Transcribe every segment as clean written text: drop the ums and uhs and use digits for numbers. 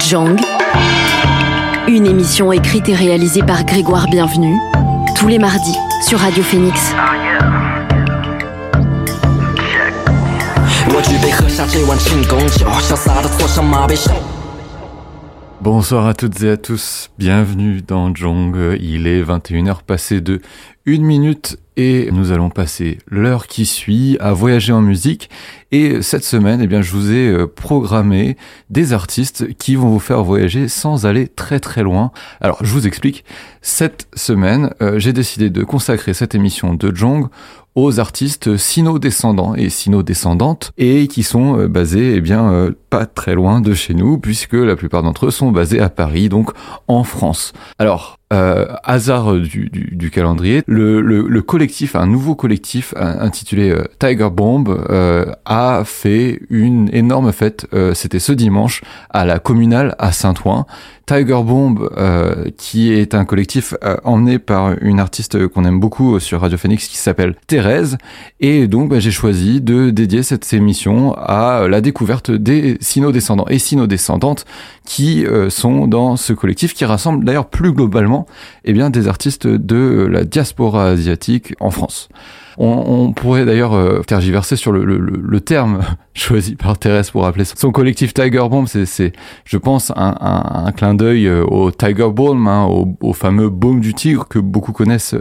Jong, une émission écrite et réalisée par Grégoire Bienvenu, tous les mardis sur Radio Phoenix. Bonsoir à toutes et à tous, bienvenue dans Jong. Il est 21h passé de 1 minute et nous allons passer l'heure qui suit à voyager en musique. Et cette semaine, je vous ai programmé des artistes qui vont vous faire voyager sans aller très très loin. Alors, je vous explique. Cette semaine, j'ai décidé de consacrer cette émission de Jong aux artistes sino-descendants et sino-descendantes et qui sont basés pas très loin de chez nous puisque la plupart d'entre eux sont basés à Paris, donc en France. Alors, hasard du calendrier, le collectif, un nouveau collectif intitulé Tiger Bomb a fait une énorme fête, c'était ce dimanche à la Communale à Saint-Ouen. Tiger Bomb, qui est un collectif emmené par une artiste qu'on aime beaucoup sur Radio Phoenix qui s'appelle Thérèse, et donc j'ai choisi de dédier cette émission à la découverte des sino-descendants et sino-descendantes qui sont dans ce collectif qui rassemble d'ailleurs plus globalement des artistes de la diaspora asiatique en France. On pourrait d'ailleurs tergiverser sur le terme choisi par Thérèse pour appeler son collectif Tiger Bomb. C'est je pense, un clin d'œil au Tiger Balm, au fameux baume du tigre que beaucoup connaissent,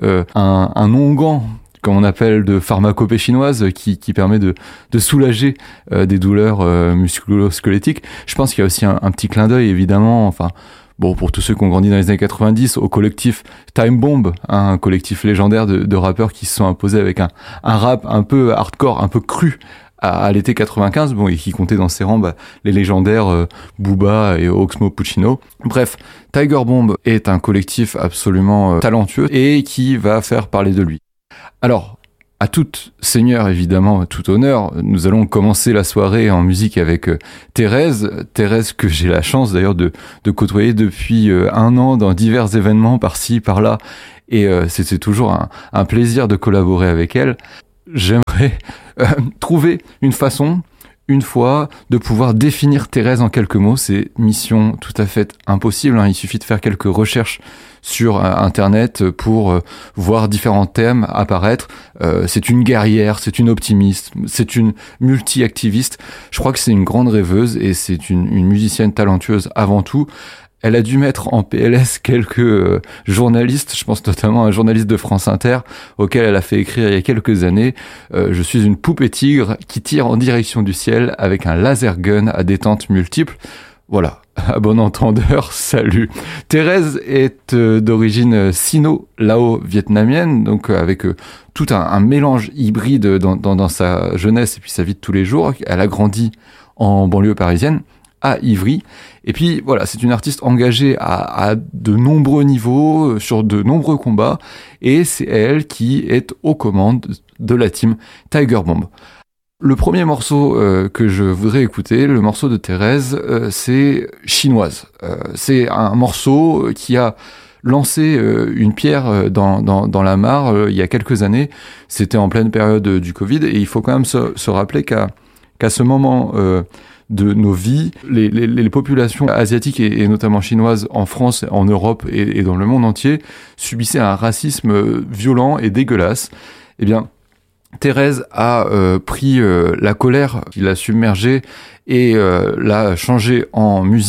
un onguent, comme on appelle, de pharmacopée chinoise qui permet de soulager des douleurs musculo-squelettiques. Je pense qu'il y a aussi un petit clin d'œil, évidemment, pour tous ceux qui ont grandi dans les années 90, au collectif Time Bomb, un collectif légendaire de rappeurs qui se sont imposés avec un rap un peu hardcore, un peu cru à l'été 95, et qui comptait dans ses rangs les légendaires Booba et Oxmo Puccino. Bref, Tiger Bomb est un collectif absolument talentueux et qui va faire parler de lui. Alors, à tout seigneur, évidemment, tout honneur, nous allons commencer la soirée en musique avec Thérèse que j'ai la chance d'ailleurs de côtoyer depuis 1 an dans divers événements par-ci, par-là, et c'était toujours un plaisir de collaborer avec elle. J'aimerais trouver une façon, une fois, de pouvoir définir Thérèse en quelques mots. C'est mission tout à fait impossible, il suffit de faire quelques recherches sur Internet pour voir différents thèmes apparaître. C'est une guerrière, c'est une optimiste, c'est une multi-activiste. Je crois que c'est une grande rêveuse et c'est une musicienne talentueuse avant tout. Elle a dû mettre en PLS quelques journalistes, je pense notamment à un journaliste de France Inter auquel elle a fait écrire il y a quelques années « Je suis une poupée tigre qui tire en direction du ciel avec un laser gun à détente multiple ». Voilà, à bon entendeur, salut. Thérèse est d'origine sino-lao-vietnamienne, donc avec tout un mélange hybride dans sa jeunesse et puis sa vie de tous les jours. Elle a grandi en banlieue parisienne, à Ivry. Et puis voilà, c'est une artiste engagée à de nombreux niveaux, sur de nombreux combats, et c'est elle qui est aux commandes de la team Tiger Bomb. Le premier morceau que je voudrais écouter, le morceau de Thérèse, c'est Chinoise. C'est un morceau qui a lancé une pierre dans la mare il y a quelques années. C'était en pleine période du Covid, et il faut quand même se rappeler qu'à ce moment de nos vies, les populations asiatiques et notamment chinoises en France, en Europe et dans le monde entier subissaient un racisme violent et dégueulasse. Thérèse a pris la colère qui l'a submergée et l'a changée en musique.